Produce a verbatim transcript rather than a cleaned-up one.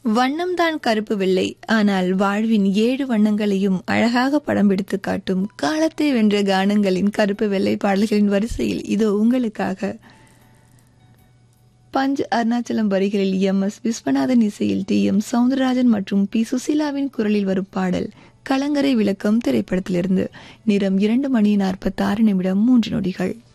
வண்ணம்தான் கருப்பு வெள்ளை, ஆனால் வாழ்வின் ஏழு வண்ணங்களையும் அழகாக படம் பிடித்து காட்டும் காலத்தை வென்ற கானங்களின் கருப்பு வெள்ளை பாடல்களின் வரிசையில் இதோ உங்களுக்காக பஞ்ச் அருணாச்சலம் வரிகளில் எம் எஸ் விஸ்வநாதன் இசையில் டி எம் சவுந்தரராஜன் மற்றும் பி சுசீலாவின் குரலில் வரும் பாடல் கலங்கரை விளக்கம் திரைப்படத்திலிருந்து. நிறம் இரண்டு மணி நாற்பத்தி ஆறு நிமிடம் மூன்று நொடிகள்.